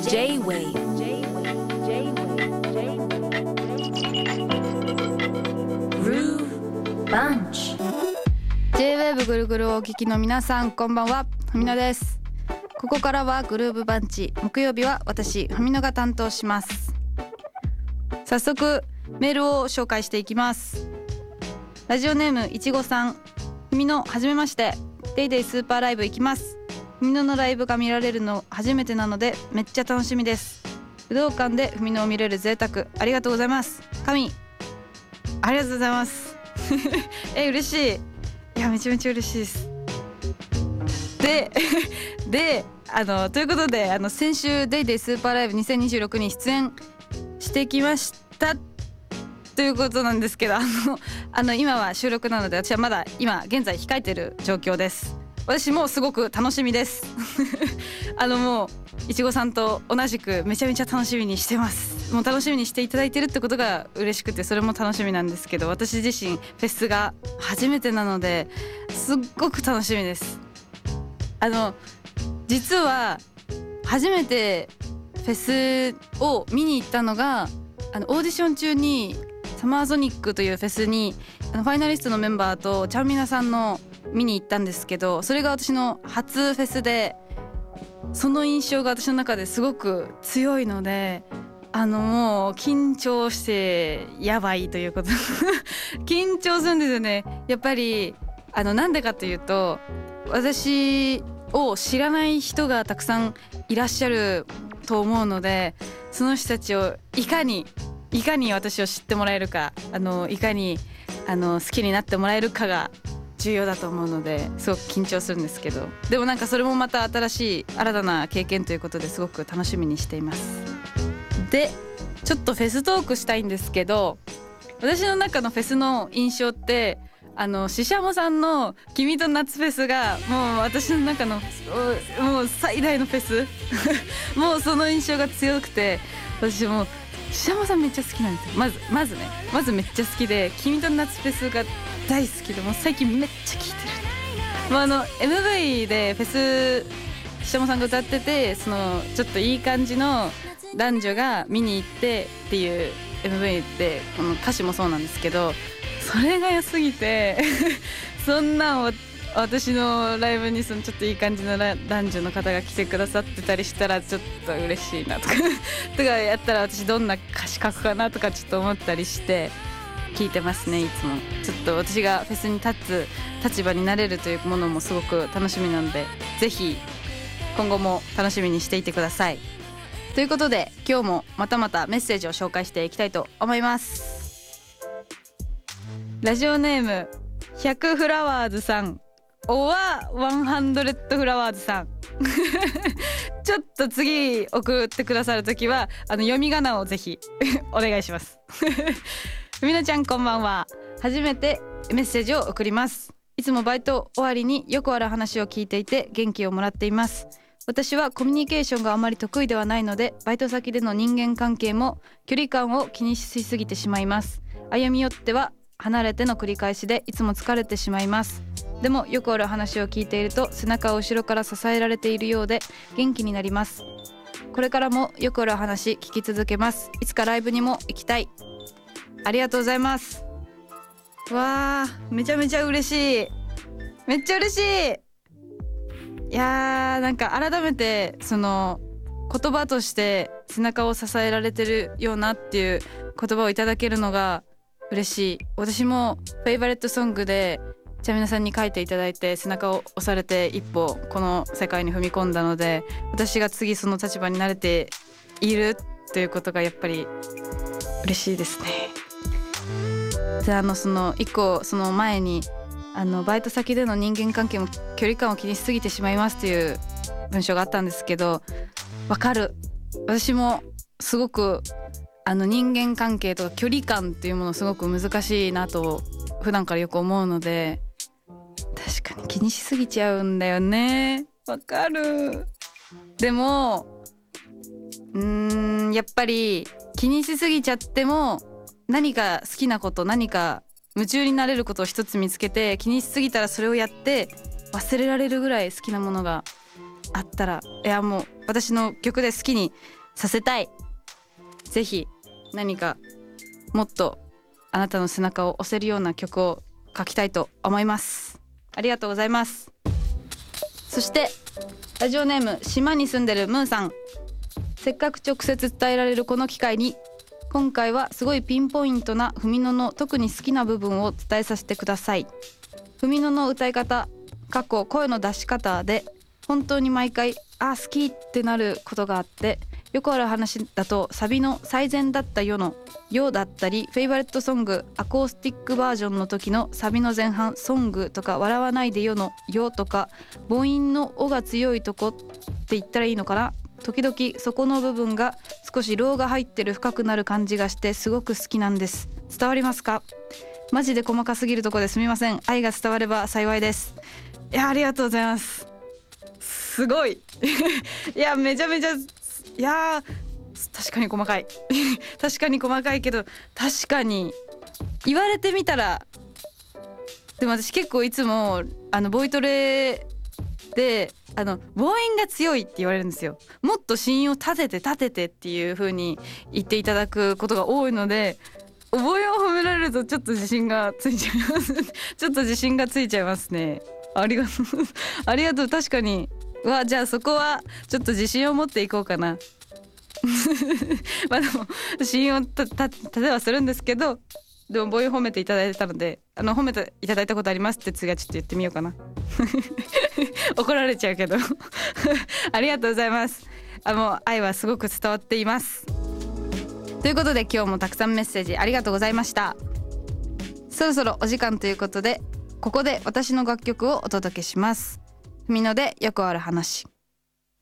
J-Wave Groove Bunch J-Wave ぐるぐるをお聞きの皆さん、こんばんは。ふみのです。ここからはグルーブバンチ、木曜日は私ふみのが担当します。早速メールを紹介していきます。ラジオネームいちごさん、ふみのはじめまして、デイデイスーパーライブ行きます。ふみののライブが見られるの初めてなのでめっちゃ楽しみです。武道館でふみのを見れる贅沢ありがとうございます。神ありがとうございます嬉しい。いやめちゃめちゃ嬉しいです。でということで先週デイデイスーパーライブ2026に出演してきましたということなんですけど、今は収録なので私はまだ今現在控えてる状況です。私もすごく楽しみですもういちごさんと同じくめちゃめちゃ楽しみにしてます。もう楽しみにしていただいてるってことが嬉しくて、それも楽しみなんですけど、私自身フェスが初めてなのですっごく楽しみです。実は初めてフェスを見に行ったのがオーディション中にサマーソニックというフェスにファイナリストのメンバーとちゃんみなさんの見に行ったんですけど、それが私の初フェスで、その印象が私の中ですごく強いので、もう緊張してやばいということ緊張するんですよね。やっぱりなんでかというと、私を知らない人がたくさんいらっしゃると思うので、その人たちをいかに私を知ってもらえるか、いかに好きになってもらえるかが重要だと思うので、すごく緊張するんですけど、でもなんかそれもまた新しい新たな経験ということですごく楽しみにしています。でちょっとフェストークしたいんですけど、私の中のフェスの印象ってししゃもさんの君と夏フェスがもう私の中のもう最大のフェスもうその印象が強くて、私もししゃもさんめっちゃ好きなんですよ。まずめっちゃ好きで、君と夏フェスが大好きで、もう最近めっちゃ聴いてる。もうMV でフェスししゃもさんが歌ってて、そのちょっといい感じの男女が見に行ってっていう MV で、この歌詞もそうなんですけど、それが良すぎてそんなん私のライブにちょっといい感じの男女の方が来てくださってたりしたらちょっと嬉しいなとかとかやったら、私どんな歌詞書くかなとかちょっと思ったりして聞いてますね。いつもちょっと私がフェスに立つ立場になれるというものもすごく楽しみなので、ぜひ今後も楽しみにしていてください。ということで今日もまたまたメッセージを紹介していきたいと思います。ラジオネーム100フラワーズさん、おわ100フラワーズさんちょっと次送ってくださるときは読み仮名をぜひお願いしますふみのちゃんこんばんは。初めてメッセージを送ります。いつもバイト終わりによくある話を聞いていて元気をもらっています。私はコミュニケーションがあまり得意ではないので、バイト先での人間関係も距離感を気にしすぎてしまいます。歩み寄っては離れての繰り返しでいつも疲れてしまいます。でもよくある話を聞いていると背中を後ろから支えられているようで元気になります。これからもよくある話聞き続けます。いつかライブにも行きたい。ありがとうございます。わー、めちゃめちゃ嬉しい。めっちゃ嬉しい。いやー、なんか改めてその言葉として背中を支えられてるようなっていう言葉をいただけるのが嬉しい。私もフェイバレットソングでちゃみなさんに書いていただいて背中を押されて一歩この世界に踏み込んだので、私が次その立場になれているということがやっぱり嬉しいですね。でその一個その前にバイト先での人間関係も距離感を気にしすぎてしまいますという文章があったんですけど、わかる。私もすごく人間関係とか距離感っていうものすごく難しいなと普段からよく思うので、確かに気にしすぎちゃうんだよね。わかる。でもやっぱり気にしすぎちゃっても、何か好きなこと、何か夢中になれることを一つ見つけて、気にしすぎたらそれをやって忘れられるぐらい好きなものがあったら、いやもう私の曲で好きにさせたい。ぜひ何かもっとあなたの背中を押せるような曲を書きたいと思います。ありがとうございます。そしてラジオネーム島に住んでるムーさん、せっかく直接伝えられるこの機会に、今回はすごいピンポイントなふみのの特に好きな部分を伝えさせてください。ふみのの歌い方声の出し方で本当に毎回好きってなることがあって、よくある話だとサビの最善だったよのよだったり、フェイバレットソングアコースティックバージョンの時のサビの前半ソングとか、笑わないでよのよとか、母音のおが強いとこって言ったらいいのかな、時々そこの部分が少しローが入ってる深くなる感じがしてすごく好きなんです。伝わりますか？マジで細かすぎるとこですみません。愛が伝われば幸いです。いや、ありがとうございます。すごいいや、めちゃめちゃ、いや確かに細かい確かに細かいけど、確かに言われてみたら、でも私結構いつもボイトレで母音が強いって言われるんですよ。もっと子音を立ててっていう風に言っていただくことが多いので、母音を褒められるとちょっと自信がついちゃいますちょっと自信がついちゃいますね。ありがとうありがとう。確かに。じゃあそこはちょっと自信を持っていこうかなまあでも子音を立てはするんですけど、でも母音褒めていただいたので、褒めていただいたことありますって次はちょっと言ってみようかな怒られちゃうけどありがとうございます。もう愛はすごく伝わっています。ということで今日もたくさんメッセージありがとうございました。そろそろお時間ということで、ここで私の楽曲をお届けします。ふみのでよくある話。